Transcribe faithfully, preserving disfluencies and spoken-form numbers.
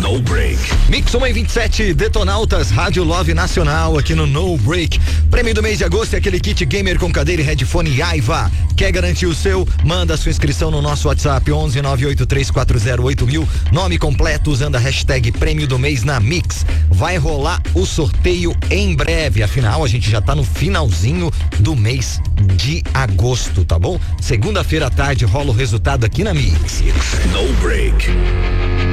No Break. Mix um e vinte e sete, Detonautas, Rádio Love Nacional, aqui no No Break. Prêmio do mês de agosto é aquele kit gamer com cadeira e headphone Aiva. Quer garantir o seu? Manda sua inscrição no nosso WhatsApp onze nove oito três quatro zero oito mil. Nome completo usando a hashtag Prêmio do Mês na Mix. Vai rolar o sorteio em breve. Afinal, a gente já tá no finalzinho do mês de agosto, tá bom? Segunda-feira à tarde rola o resultado aqui na Mix. No Break.